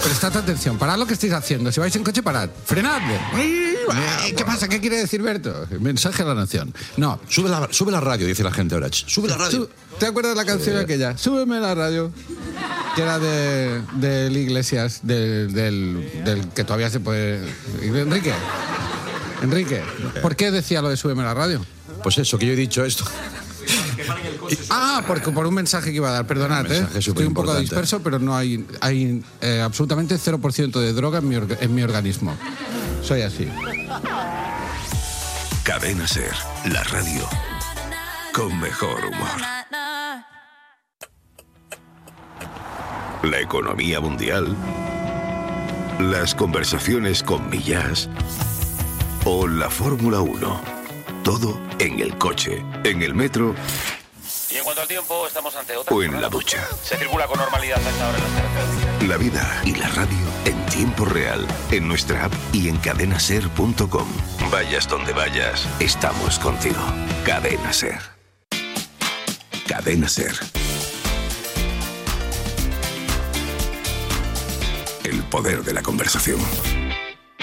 Prestad atención, parad lo que estáis haciendo. Si vais en coche, parad. Frenad. ¿Qué pasa? ¿Qué quiere decir Berto? Mensaje a la nación. No. Sube la radio, dice la gente ahora. Sube la radio. ¿Te acuerdas de la canción aquella? Súbeme la radio. Que era del Iglesias, del que todavía se puede... Enrique, ¿por qué decía lo de súbeme la radio? Pues eso, que yo he dicho esto. Porque por un mensaje que iba a dar, perdonad, estoy un poco disperso, pero no hay absolutamente 0% de droga en mi organismo. Soy así. Cadena Ser, la radio con mejor humor. La economía mundial, las conversaciones con Millás o la Fórmula 1. Todo en el coche, en el metro. Y en cuanto al tiempo, estamos ante otra. O en la ducha. Se circula con normalidad a esta hora en las carreteras. La vida y la radio en tiempo real, en nuestra app y en cadenaser.com. Vayas donde vayas, estamos contigo. Cadena Ser. Cadena Ser. El poder de la conversación.